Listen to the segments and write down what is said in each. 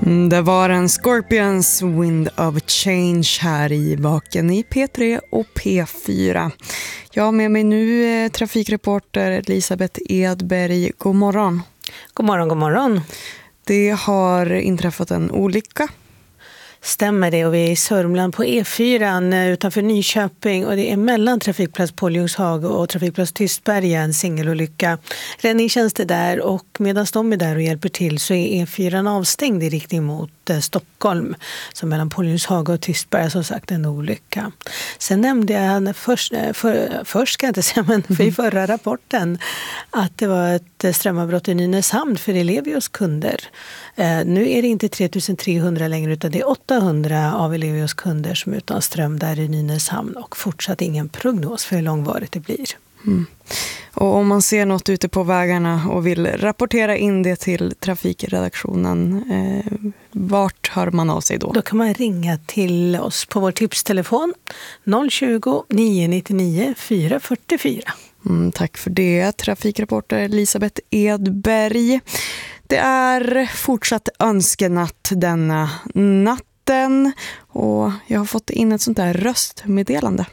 Det var en Scorpions Wind of Change här i Vaken i P3 och P4. Jag har med mig nu trafikreporter Elisabeth Edberg. God morgon. God morgon, god morgon. Det har inträffat en olycka. Stämmer det, och vi är i Sörmland på E4 utanför Nyköping, och det är mellan trafikplats Påljungshage och trafikplats Tystberga en singelolycka. Räddningstjänst är där, och medan de är där och hjälper till så är E4 avstängd i riktning mot Stockholm. Så mellan Påljungshage och Tystberga som sagt en olycka. Sen nämnde jag först ska jag inte säga, men för i förra rapporten att det var ett strömavbrott i Nynäshamn för Elevios kunder. Nu är det inte 3300 längre, utan det är 800 av Elevios kunder som är utan ström där i Nynäshamn, och fortsatt ingen prognos för hur långvarigt det blir. Och om man ser något ute på vägarna och vill rapportera in det till trafikredaktionen, vart hör man av sig då? Då kan man ringa till oss på vår tipstelefon 020 999 444. Tack för det, trafikreporter Elisabeth Edberg. Det är fortsatt önskenatt denna natten, och jag har fått in ett sånt där röstmeddelande.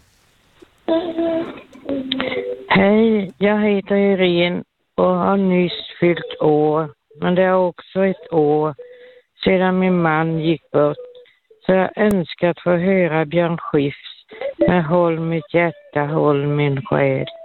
Hej, jag heter Irene och har nyss fyllt år. Men det är också ett år sedan min man gick bort. Så jag önskar att få höra Björn Skifs med Håll mitt hjärta, håll min själ.